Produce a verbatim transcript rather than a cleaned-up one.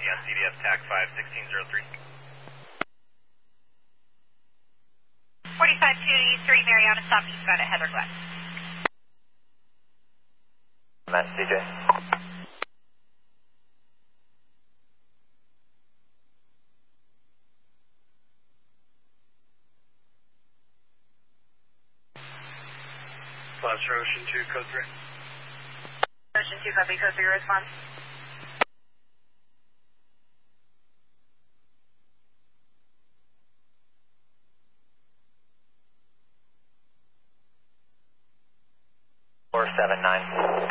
on C D F TAC five sixteen zero three. forty-five two three Mariana, stop eastbound at Heather Glen. Matt, C J. Foster Ocean two, code three. Ocean two, copy, code three, response. four seven nine.